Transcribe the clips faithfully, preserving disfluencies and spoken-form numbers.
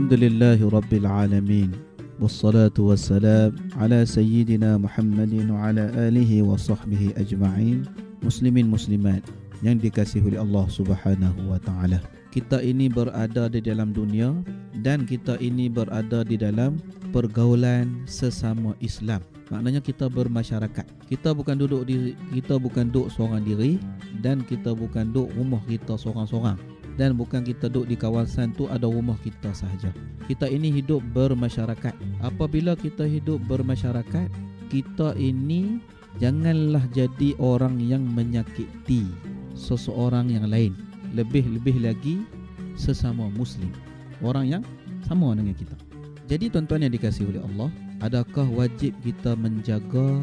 Alhamdulillahi Rabbil Alamin. Wassalatu wassalam ala sayyidina Muhammadin wa ala alihi wa sahbihi ajma'in. Muslimin muslimat yang dikasihi oleh Allah Subhanahu wa taala. Kita ini berada di dalam dunia dan kita ini berada di dalam pergaulan sesama Islam. Maknanya kita bermasyarakat. Kita bukan duduk di kita bukan duduk seorang diri dan kita bukan duduk rumah kita seorang-seorang. Dan bukan kita duduk di kawasan tu ada rumah kita sahaja. Kita ini hidup bermasyarakat. Apabila kita hidup bermasyarakat, kita ini janganlah jadi orang yang menyakiti seseorang yang lain. Lebih-lebih lagi sesama Muslim, orang yang sama dengan kita. Jadi tuan-tuan yang dikasihi oleh Allah, adakah wajib kita menjaga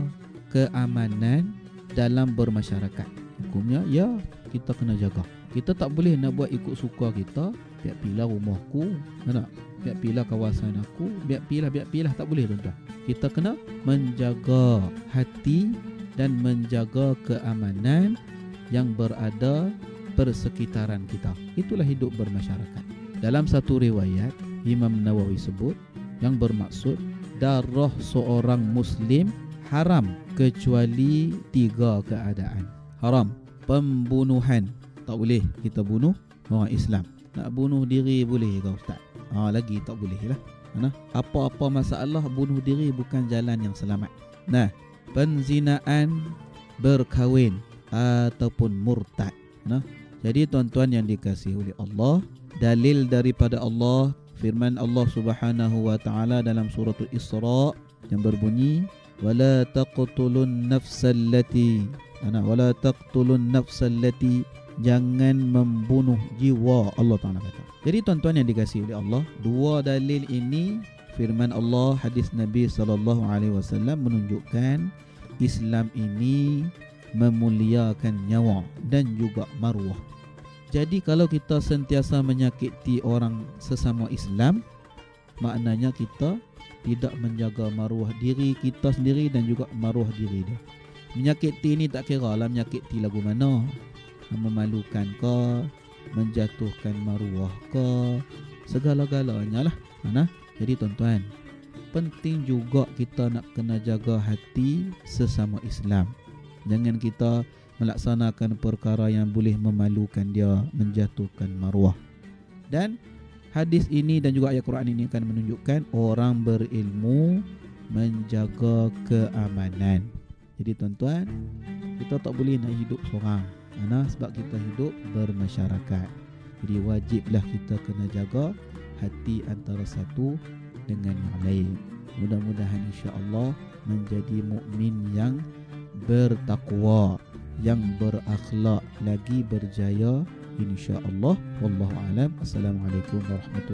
keamanan dalam bermasyarakat? Hukumnya, ya, kita kena jaga. Kita tak boleh nak buat ikut suka kita. Biar pilah rumahku, tak? Biar pilah kawasan aku, biar pilah, biar pilah. Tak boleh, tuan-tuan. Kita kena menjaga hati dan menjaga keamanan yang berada persekitaran kita. Itulah hidup bermasyarakat. Dalam satu riwayat, Imam Nawawi sebut yang bermaksud darah seorang Muslim haram kecuali tiga keadaan. Haram pembunuhan. Tak boleh kita bunuh orang Islam. Nak bunuh diri boleh ke Ustaz? Ha, lagi tak boleh lah. Nah, apa-apa masalah bunuh diri bukan jalan yang selamat. Nah, penzinaan, berkahwin ataupun murtad. Nah, jadi tuan-tuan yang dikasihi oleh Allah, dalil daripada Allah, firman Allah Subhanahu wa taala dalam surah Al-Isra yang berbunyi wala taqtulun nafsallati ana wala taqtulun nafsallati, jangan membunuh jiwa, Allah Ta'ala kata. Jadi tuan-tuan yang dikasihi oleh Allah, dua dalil ini, firman Allah, hadis Nabi sallallahu alaihi wasallam menunjukkan Islam ini memuliakan nyawa dan juga maruah. Jadi kalau kita sentiasa menyakiti orang sesama Islam, maknanya kita tidak menjaga maruah diri kita sendiri dan juga maruah diri dia. Menyakiti ini tak kira lah menyakiti lagu mana, memalukan ke, menjatuhkan maruah ke, segala-galanya lah. Mana? Jadi tuan-tuan, penting juga kita nak kena jaga hati sesama Islam. Jangan kita melaksanakan perkara yang boleh memalukan dia, menjatuhkan maruah. Dan hadis ini dan juga ayat Quran ini akan menunjukkan orang berilmu menjaga keamanan. Jadi tuan-tuan, kita tak boleh nak hidup seorang. Ana sebab kita hidup bermasyarakat. Jadi wajiblah kita kena jaga hati antara satu dengan yang lain. Mudah-mudahan insya-Allah menjadi mukmin yang bertakwa, yang berakhlak, lagi berjaya insya-Allah. Wallahu a'lam. Assalamualaikum warahmatullahi